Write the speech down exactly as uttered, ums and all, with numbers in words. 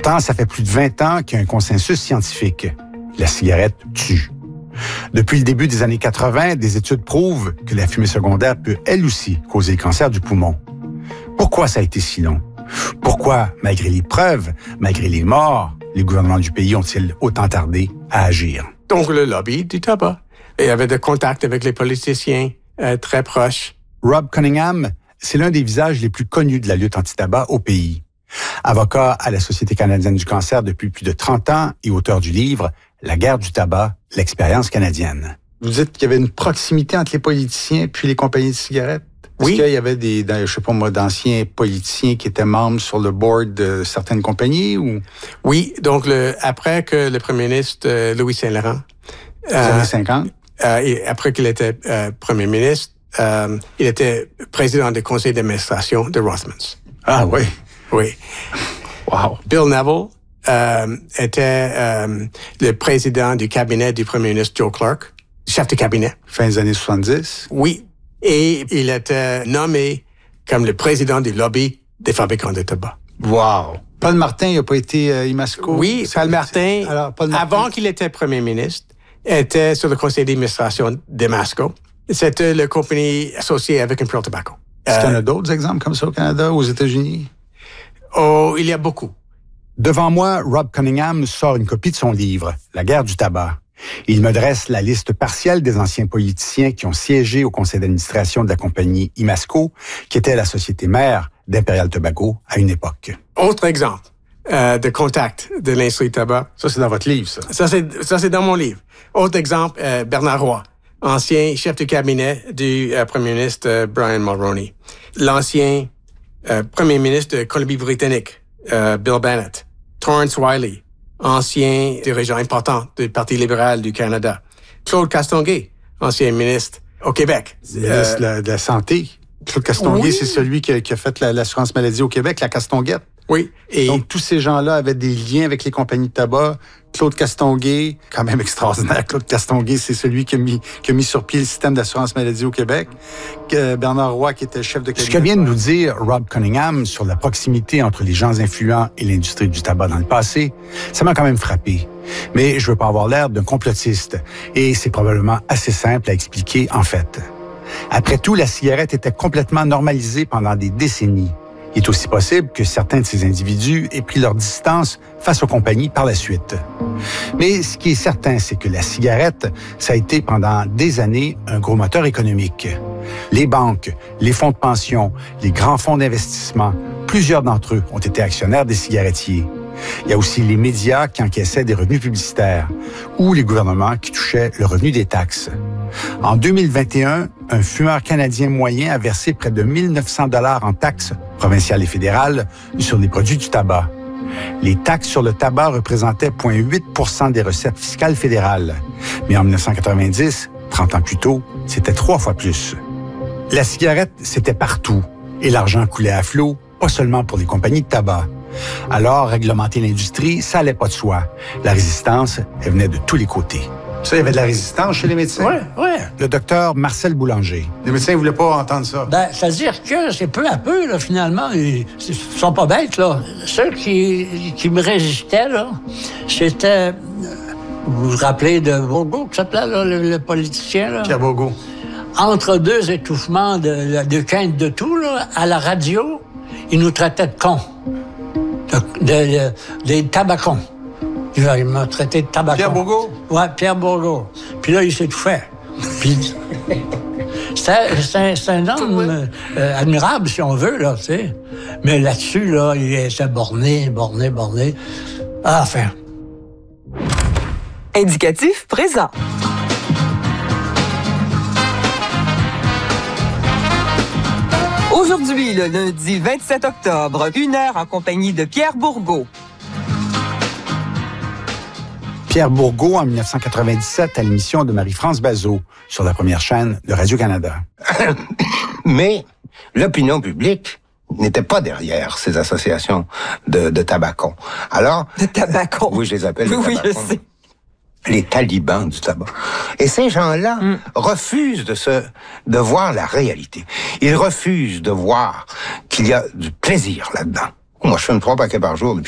Pourtant, ça fait plus de vingt ans qu'il y a un consensus scientifique. La cigarette tue. Depuis le début des années quatre-vingt, des études prouvent que la fumée secondaire peut, elle aussi, causer le cancer du poumon. Pourquoi ça a été si long? Pourquoi, malgré les preuves, malgré les morts, les gouvernements du pays ont-ils autant tardé à agir? Donc, le lobby du tabac. Il y avait des contacts avec les politiciens euh, très proches. Rob Cunningham, c'est l'un des visages les plus connus de la lutte anti-tabac au pays. Avocat à la Société canadienne du cancer depuis plus de trente ans et auteur du livre « La guerre du tabac, l'expérience canadienne ». Vous dites qu'il y avait une proximité entre les politiciens puis les compagnies de cigarettes? Oui. Est-ce qu'il y avait des, je sais pas moi, d'anciens politiciens qui étaient membres sur le board de certaines compagnies ou? Oui, donc le, après que le premier ministre euh, Louis Saint-Laurent, les euh, années cinquante, euh, et après qu'il était euh, premier ministre, euh, il était président du conseil d'administration de Rothmans. Ah oui. Oui. Wow. Bill Neville euh, était euh, le président du cabinet du premier ministre Joe Clark, chef de cabinet. Fin des années soixante-dix. Oui. Et il était nommé comme le président du lobby des fabricants de tabac. Wow. Paul Martin, il n'a pas été euh, Imasco? Oui, Paul Martin, Alors, Paul Martin, avant qu'il était premier ministre, était sur le conseil d'administration d'Imasco. C'était la compagnie associée avec Imperial Tobacco. Est-ce qu'il y en Euh, a d'autres exemples comme ça au Canada ou aux États-Unis? oh, il y a beaucoup. Devant moi, Rob Cunningham sort une copie de son livre « La guerre du tabac ». Il me dresse la liste partielle des anciens politiciens qui ont siégé au conseil d'administration de la compagnie Imasco, qui était la société mère d'Imperial Tobacco à une époque. Autre exemple euh, de contact de l'industrie du tabac. Ça, c'est dans votre livre, ça. Ça, c'est, ça, c'est dans mon livre. Autre exemple, euh, Bernard Roy, ancien chef de cabinet du euh, premier ministre euh, Brian Mulroney. L'ancien euh, premier ministre de Colombie-Britannique, euh, Bill Bennett. Torrance Wiley, ancien dirigeant important du Parti libéral du Canada. Claude Castonguay, ancien ministre au Québec. Le ministre de, la, de la Santé. Claude Castonguay, Oui. c'est celui qui a, qui a fait la, l'assurance maladie au Québec, la Castonguette. Oui. Et Donc, tous ces gens-là avaient des liens avec les compagnies de tabac. Claude Castonguay, quand même extraordinaire. Claude Castonguay, c'est celui qui a mis, qui a mis sur pied le système d'assurance maladie au Québec. Que Bernard Roy, qui était le chef de cabinet. Ce que vient de nous dire Rob Cunningham sur la proximité entre les gens influents et l'industrie du tabac dans le passé, ça m'a quand même frappé. Mais je veux pas avoir l'air d'un complotiste. Et c'est probablement assez simple à expliquer, en fait. Après tout, la cigarette était complètement normalisée pendant des décennies. Il est aussi possible que certains de ces individus aient pris leur distance face aux compagnies par la suite. Mais ce qui est certain, c'est que la cigarette, ça a été pendant des années un gros moteur économique. Les banques, les fonds de pension, les grands fonds d'investissement, plusieurs d'entre eux ont été actionnaires des cigarettiers. Il y a aussi les médias qui encaissaient des revenus publicitaires ou les gouvernements qui touchaient le revenu des taxes. En deux mille vingt et un, un fumeur canadien moyen a versé près de mille neuf cents dollars en taxes provinciales et fédérales sur les produits du tabac. Les taxes sur le tabac représentaient zéro virgule huit pour cent des recettes fiscales fédérales. Mais en dix-neuf cent quatre-vingt-dix, trente ans plus tôt, c'était trois fois plus. La cigarette, c'était partout. Et l'argent coulait à flot, pas seulement pour les compagnies de tabac. Alors, réglementer l'industrie, ça allait pas de soi. La résistance, elle venait de tous les côtés. Ça, il y avait de la résistance chez les médecins? Oui, oui. Le docteur Marcel Boulanger. Les médecins ne voulaient pas entendre ça. Ben, c'est-à-dire que c'est peu à peu, là, finalement. Ils ne sont pas bêtes, là. Ceux qui, qui me résistaient, là, c'était... Vous vous rappelez de Bourgault, qui s'appelait, là, le, le politicien, là? Pierre Bourgault. Entre deux étouffements de, de quinte de tout, là, à la radio, il nous traitait de cons. De, de, de, des tabacons. Il m'a traité de tabacon. Pierre Bourgault? Ouais, Pierre Bourgault. Puis là, il s'est tout fait. Puis c'est, c'est, c'est un homme euh, admirable, si on veut, là, tu sais. Mais là-dessus, là, il était borné, borné, borné. Ah, enfin. Indicatif présent. Aujourd'hui, le lundi vingt-sept octobre, une heure en compagnie de Pierre Bourgault. Pierre Bourgault, en dix-neuf cent quatre-vingt-dix-sept, à l'émission de Marie-France Bazot, sur la première chaîne de Radio-Canada. Mais l'opinion publique n'était pas derrière ces associations de, de tabacons. Alors... De tabacons? Oui, je les appelle oui, les oui, tabacons. je sais. Les talibans du tabac. Et ces gens-là mm. refusent de se, de voir la réalité. Ils refusent de voir qu'il y a du plaisir là-dedans. Moi, je fume trois paquets par jour depuis